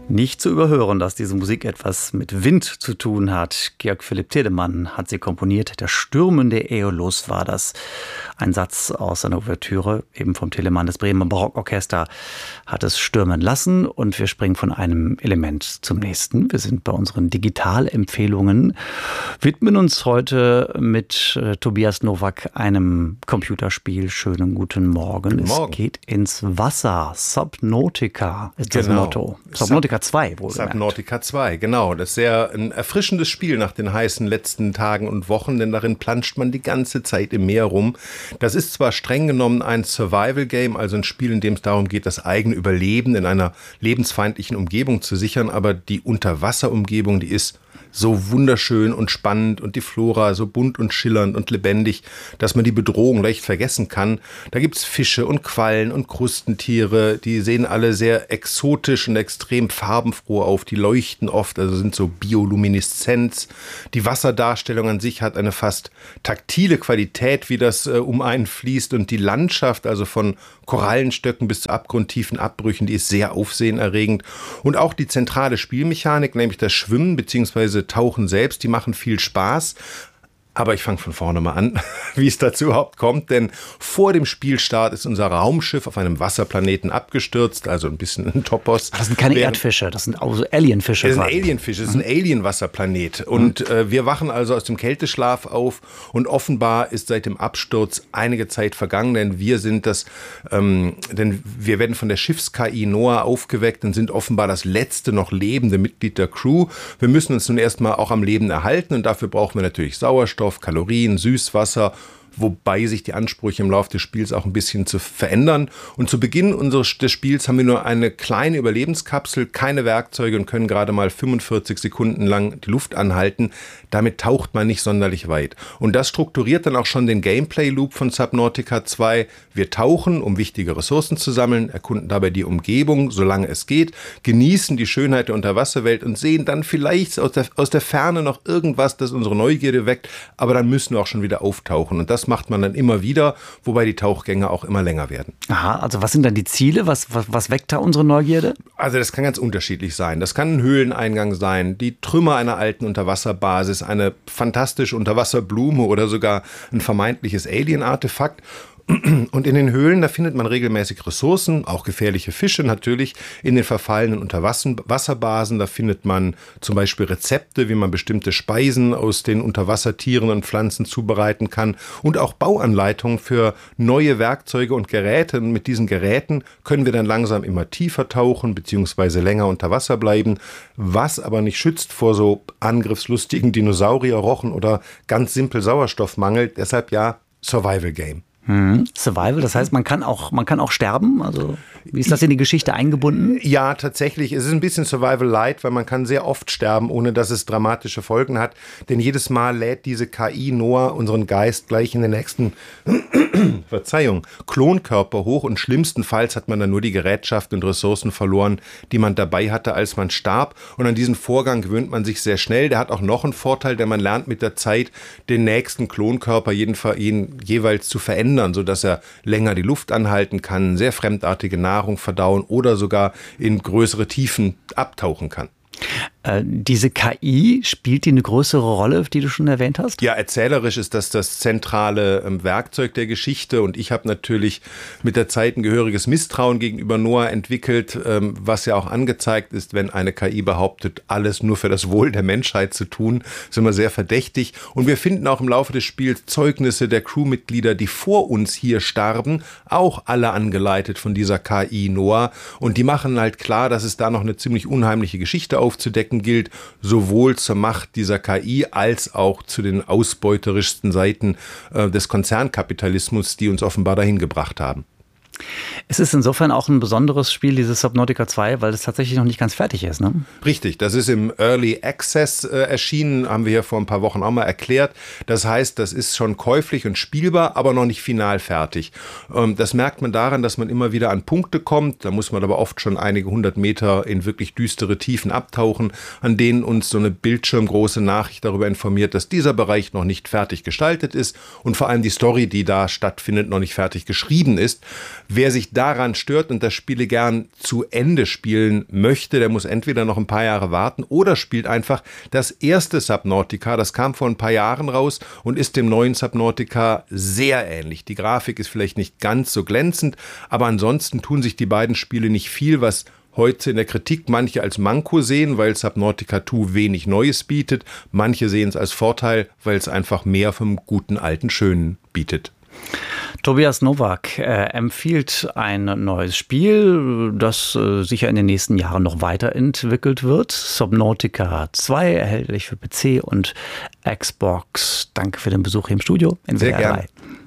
Nicht zu überhören, dass diese Musik etwas mit Wind zu tun hat. Georg Philipp Telemann hat sie komponiert. Der stürmende Äolus war das. Ein Satz aus einer Ouvertüre, eben vom Telemann. Das Bremer Barockorchester hat es stürmen lassen. Und wir springen von einem Element zum nächsten. Wir sind bei unseren Digitalempfehlungen. Widmen uns heute mit Tobias Nowak einem Computerspiel. Schönen guten Morgen. Guten Morgen. Es geht ins Wasser. Subnautica ist das Motto. Subnautica 2, wohl Subnautica 2, genau. Das ist sehr ein erfrischendes Spiel nach den heißen letzten Tagen und Wochen, denn darin planscht man die ganze Zeit im Meer rum. Das ist zwar streng genommen ein Survival-Game, also ein Spiel, in dem es darum geht, das eigene Überleben in einer lebensfeindlichen Umgebung zu sichern, aber die Unterwasserumgebung, die ist so wunderschön und spannend und die Flora so bunt und schillernd und lebendig, dass man die Bedrohung leicht vergessen kann. Da gibt's Fische und Quallen und Krustentiere, die sehen alle sehr exotisch und extrem farbenfroh auf, die leuchten oft, also sind so Biolumineszenz. Die Wasserdarstellung an sich hat eine fast taktile Qualität, wie das um einen fließt, und die Landschaft, also von Korallenstöcken bis zu abgrundtiefen Abbrüchen, die ist sehr aufsehenerregend. Und auch die zentrale Spielmechanik, nämlich das Schwimmen bzw. Tauchen selbst, die machen viel Spaß. Aber ich fange von vorne mal an, wie es dazu überhaupt kommt, denn vor dem Spielstart ist unser Raumschiff auf einem Wasserplaneten abgestürzt, also ein bisschen ein Topos. Das sind keine Erdfische, das sind auch so Alienfische. Das sind Alienfische, das ist ein Alien-Wasserplanet. Und wir wachen also aus dem Kälteschlaf auf und offenbar ist seit dem Absturz einige Zeit vergangen, denn denn wir werden von der Schiffs-KI Noah aufgeweckt und sind offenbar das letzte noch lebende Mitglied der Crew. Wir müssen uns nun erstmal auch am Leben erhalten und dafür brauchen wir natürlich Sauerstoff, Kalorien, Süßwasser, wobei sich die Ansprüche im Laufe des Spiels auch ein bisschen zu verändern. Und zu Beginn des Spiels haben wir nur eine kleine Überlebenskapsel, keine Werkzeuge und können gerade mal 45 Sekunden lang die Luft anhalten. Damit taucht man nicht sonderlich weit. Und das strukturiert dann auch schon den Gameplay-Loop von Subnautica 2. Wir tauchen, um wichtige Ressourcen zu sammeln, erkunden dabei die Umgebung, solange es geht, genießen die Schönheit der Unterwasserwelt und sehen dann vielleicht aus der Ferne noch irgendwas, das unsere Neugierde weckt, aber dann müssen wir auch schon wieder auftauchen. Und das macht man dann immer wieder, wobei die Tauchgänge auch immer länger werden. Aha, also was sind dann die Ziele? Was weckt da unsere Neugierde? Also das kann ganz unterschiedlich sein. Das kann ein Höhleneingang sein, die Trümmer einer alten Unterwasserbasis, eine fantastische Unterwasserblume oder sogar ein vermeintliches Alien-Artefakt. Und in den Höhlen, da findet man regelmäßig Ressourcen, auch gefährliche Fische natürlich. In den verfallenen Unterwasserbasen, da findet man zum Beispiel Rezepte, wie man bestimmte Speisen aus den Unterwassertieren und Pflanzen zubereiten kann. Und auch Bauanleitungen für neue Werkzeuge und Geräte. Und mit diesen Geräten können wir dann langsam immer tiefer tauchen bzw. länger unter Wasser bleiben. Was aber nicht schützt vor so angriffslustigen Dinosaurierrochen oder ganz simpel Sauerstoffmangel. Deshalb ja, Survival Game. Survival, das heißt, man kann auch sterben? Also, wie ist das in die Geschichte eingebunden? Ja, tatsächlich. Es ist ein bisschen Survival Light, weil man kann sehr oft sterben, ohne dass es dramatische Folgen hat. Denn jedes Mal lädt diese KI Noah unseren Geist gleich in den nächsten Klonkörper hoch. Und schlimmstenfalls hat man dann nur die Gerätschaften und Ressourcen verloren, die man dabei hatte, als man starb. Und an diesen Vorgang gewöhnt man sich sehr schnell. Der hat auch noch einen Vorteil, denn man lernt mit der Zeit, den nächsten Klonkörper jeweils zu verändern, sodass er länger die Luft anhalten kann, sehr fremdartige Nahrung verdauen oder sogar in größere Tiefen abtauchen kann. Diese KI, spielt die eine größere Rolle, die du schon erwähnt hast? Ja, erzählerisch ist das zentrale Werkzeug der Geschichte und ich habe natürlich mit der Zeit ein gehöriges Misstrauen gegenüber Noah entwickelt, was ja auch angezeigt ist, wenn eine KI behauptet, alles nur für das Wohl der Menschheit zu tun, ist immer sehr verdächtig. Und wir finden auch im Laufe des Spiels Zeugnisse der Crewmitglieder, die vor uns hier starben, auch alle angeleitet von dieser KI Noah, und die machen halt klar, dass es da noch eine ziemlich unheimliche Geschichte aufzudecken gilt, sowohl zur Macht dieser KI als auch zu den ausbeuterischsten Seiten des Konzernkapitalismus, die uns offenbar dahin gebracht haben. Es ist insofern auch ein besonderes Spiel, dieses Subnautica 2, weil es tatsächlich noch nicht ganz fertig ist, ne? Richtig, das ist im Early Access erschienen, haben wir hier vor ein paar Wochen auch mal erklärt. Das heißt, das ist schon käuflich und spielbar, aber noch nicht final fertig. Das merkt man daran, dass man immer wieder an Punkte kommt. Da muss man aber oft schon einige 100 Meter in wirklich düstere Tiefen abtauchen, an denen uns so eine bildschirmgroße Nachricht darüber informiert, dass dieser Bereich noch nicht fertig gestaltet ist und vor allem die Story, die da stattfindet, noch nicht fertig geschrieben ist. Wer sich daran stört und das Spiel gern zu Ende spielen möchte, der muss entweder noch ein paar Jahre warten oder spielt einfach das erste Subnautica. Das kam vor ein paar Jahren raus und ist dem neuen Subnautica sehr ähnlich. Die Grafik ist vielleicht nicht ganz so glänzend, aber ansonsten tun sich die beiden Spiele nicht viel, was heute in der Kritik manche als Manko sehen, weil Subnautica 2 wenig Neues bietet. Manche sehen es als Vorteil, weil es einfach mehr vom guten alten Schönen bietet. Tobias Nowak empfiehlt ein neues Spiel, das sicher in den nächsten Jahren noch weiterentwickelt wird. Subnautica 2, erhältlich für PC und Xbox. Danke für den Besuch hier im Studio in Sehr WDR 3. gerne.